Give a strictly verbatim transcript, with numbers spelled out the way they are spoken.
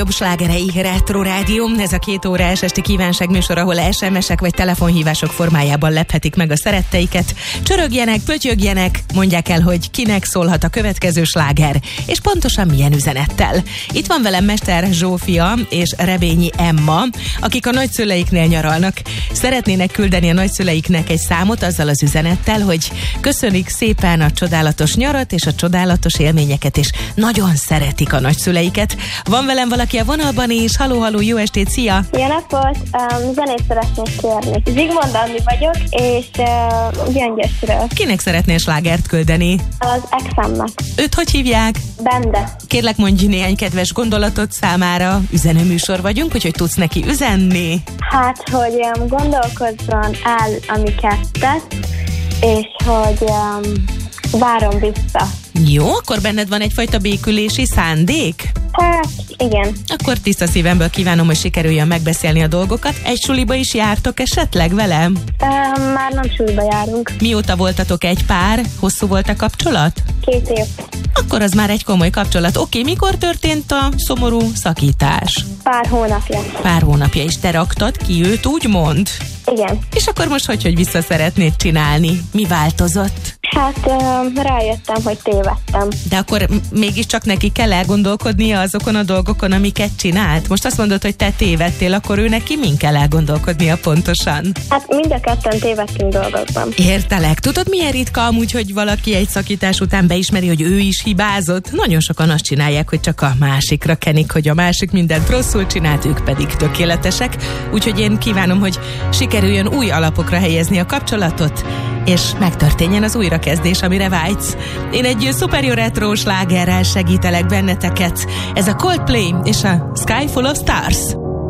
Slágerei Retro Rádió, ez a két órás esti kívánság műsor, ahol es em esek vagy telefonhívások formájában lephetik meg a szeretteiket. Csörögjenek, pötyögjenek, mondják el, hogy kinek szólhat a következő sláger, és pontosan milyen üzenettel. Itt van velem Mester Zsófia és Rebényi Emma, akik a nagyszüleiknél nyaralnak. Szeretnének küldeni a nagyszüleiknek egy számot azzal az üzenettel, hogy köszönik szépen a csodálatos nyarat és a csodálatos élményeket, és nagyon szeretik a nagyszüleiket. Van velem valaki a vonalban is. Halló, halló, jó estét, szia! Jó napot! Um, zenét szeretnék kérni. Zsigmond Andi vagyok, és uh, Gyöngyösről. Kinek szeretnél slágert küldeni? Az exemnek. Őt hogy hívják? Bende. Kérlek, mondj néhány kedves gondolatot számára. Üzenőműsor vagyunk, úgyhogy tudsz neki üzenni. Hát, hogy um, gondolkozzon el, amiket tesz, és hogy um, várom vissza. Jó, akkor benned van egyfajta békülési szándék? Hát, igen. Akkor tiszta szívemből kívánom, hogy sikerüljön megbeszélni a dolgokat. Egy suliba is jártok esetleg velem? Um, már nem suliba járunk. Mióta voltatok egy pár? Hosszú volt a kapcsolat? Két év. Akkor az már egy komoly kapcsolat. Oké, mikor történt a szomorú szakítás? Pár hónapja. Pár hónapja, és te raktad ki őt, úgymond? Igen. És akkor most hogy, hogy vissza szeretnéd csinálni? Mi változott? Hát um, rájöttem, hogy tévedtem. De akkor m- mégiscsak neki kell elgondolkodnia azokon a dolgokon, amiket csinált? Most azt mondod, hogy te tévedtél, akkor ő neki min kell elgondolkodnia pontosan? Hát mind a ketten tévedtünk dolgokban. Értelek. Tudod, milyen ritka amúgy, hogy valaki egy szakítás után beismeri, hogy ő is hibázott? Nagyon sokan azt csinálják, hogy csak a másikra kenik, hogy a másik mindent rosszul csinált, ők pedig tökéletesek. Úgyhogy én kívánom, hogy sikerüljön új alapokra helyezni a kapcsolatot, és megtörténjen az újrakezdés, amire vágysz. Én egy szuper jó retro slágerrel segítelek benneteket. Ez a Coldplay és a Sky Full of Stars.